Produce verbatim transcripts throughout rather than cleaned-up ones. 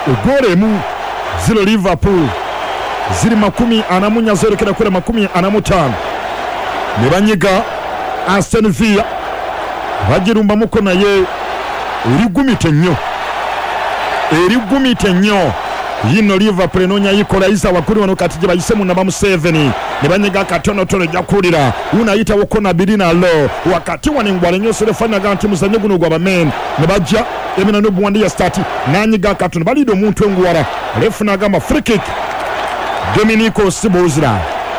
Ugoremu zero Liverpool ziri makumi anamunya zero kira kura makumi anamutano nebanyiga Aston Villa bagirumba muko naye erigumite nnyo erigumite nnyo yino Liverpool nonya yikola iza wakuri wano katije bayisemu na bamu seven nebanyiga katono tono jakulira unayita wokona birina lo wakati wanengwale nyose lefanya ganti muzanye guno gwa bamen nebajja emina no buwandi ya start nanyiga katono balido muntu engwara refuna gamba free kick Dominico Sibozira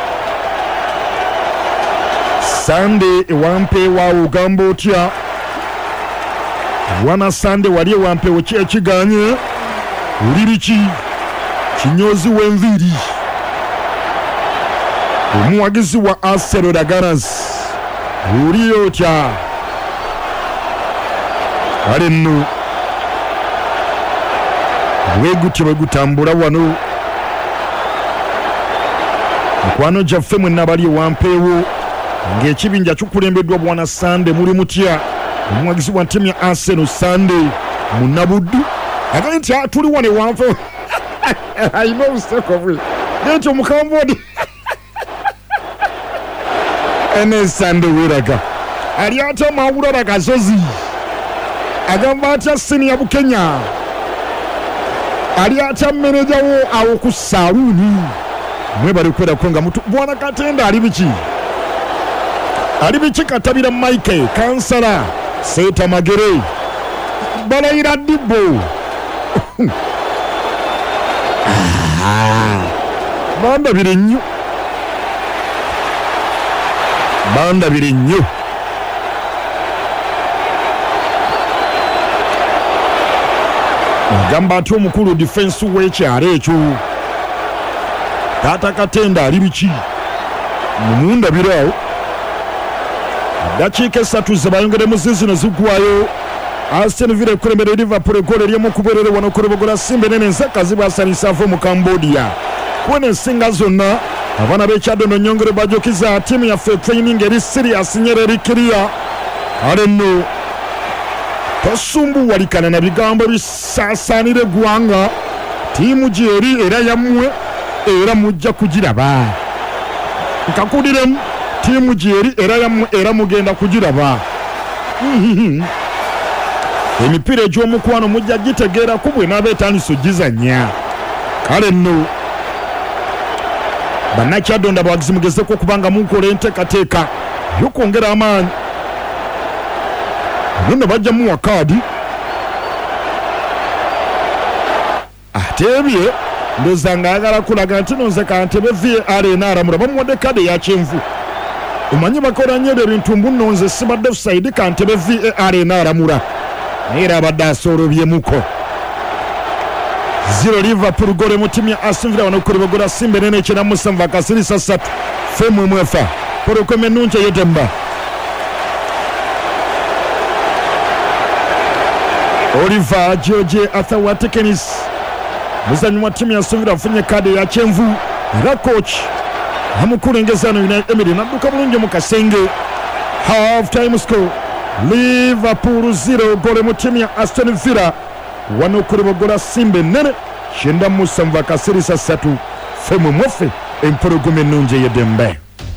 Sunday wampe wa ugambo tia wana Sunday wali wampe ochi ekiganye ulirichi kinyozi wenviri omuwagizi wa Arsenal Daganas uliyo tia alenu weguti wegutambula wano Kwano jaffe mwenna bali wampeewo ng'ekibinja ky'okulembeddwa bwana Sunday muli mutya omuwagizi wa ttiimu ya Arsenal Sunday Munabuddu agambye nti tuli wane wanfe ayina obuseko bwe nti omukambodi ene Sunday weraga ali ate mawulala gazozi agamba atya senior Bukenya ali ate manager wo awo ku saluuni mwe bali kwera konga mutu bwana Katenda ali biki ali biki katabira Mike Kansala Seta Magere Balaira Dibbo banda birinyo banda birinyo gamba ati omukulu defense w'ekyalo ekyo Tata Katenda ali biki mumunda birao dakika esatu zabayongere muzizino zigwayo Aston Villa kurembere Liverpool gole lyemu kuberere wano kurobogola Simba nene nsaka zibasanisa avo mu Cambodia kwene singa zonna abana b'ekyadondo nyongere bajokiza timu ya fair training eri serious nyere rikiria aleno tosumbu walikana na bigambo bisasanire gwanga timu jeri era yamwe era mujja kugiraba nkakudiremu timu jeri era yamwe era mugenda kugiraba emipira egy'omukwano mujja gitegeera kubwe n'abeetaniso gizanya kale nno bannakyadonda abawagizi mugezeko kubanga mukola enteekateeka y'okwongera amaanyi nno bajja muwa kaadi ate ebye ndoza ngayagala kulaga nti nonze kantebe V A R enaramura bamuwadde kade ya kyenvu omanyi bakola nnyo ebyo bintu mbu nonze sibadde offside kantebe V A R enaramura era abadde asoolobyemuko zero Liverpool gole mu ttiimu ya Aston Villa wano kulibogola Simba nene ekyenda musanvu akasirisa ssatu femu mwefa porokome nunche yetemba Oliver George Arthur Watekenis muzanyi wa timu ya Aston Villa afunye kade ya kyenvu era coach amukulengezano United Emirates nadduka bulungi mu kasenge half time score Liverpool zero gole mu timu ya Aston Villa wano kulibogola Simba nene kyenda musanvu akasirisa ssatu femu mwefe empologome nunje yedembe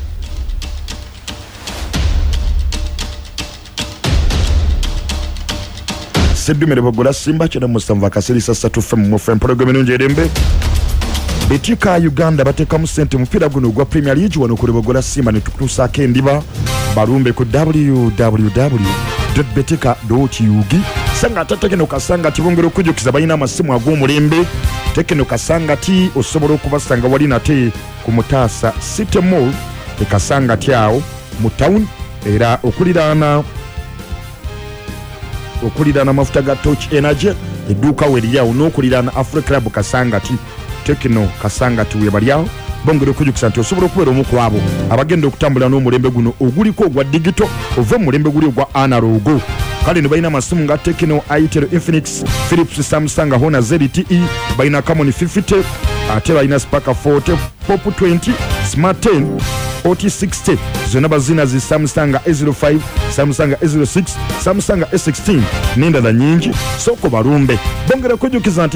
Sedumere bogola Simba kyenda musanvu akasirisa ssatu femu mwefe empologome nunje yedembe Betika Uganda bateka mu sente mupira guno gwa Premier League wano kulibogola Simba ne tukutusako endiba balumbe ku w w w dot betika dot u g sanga tatekeno kasanga tibongero kujukiza balina amasimu ag'omulembe tekeno kasanga ti osobola okubasanga wali nate ku Mutaasa City Mall ekasanga tyawo mu town era okuliraana okuliraana mafuta ga Touch Energy edduuka weriyawo n'okuliraana Afro Club kasanga ti tekeno kasanga ti webalyawo bongero kujukisa nti osobola okubeera omu ku abo abagenda okutambula n'omulembe guno oguliko ogwa digito ova mulembe guli ogwa analogo kale ne balina amasimu nga Tecno, Itel, Infinix, Philips, Samsung, Honor Z T E balina Camon fifty ate balina Spark forty, Pop twenty, Smart ten, O T sixty zonna bazina zi Samsung A zero five, Samsung A zero six, Samsung A sixteen n'endala nyingi soko balumbe bongera kujukiza nti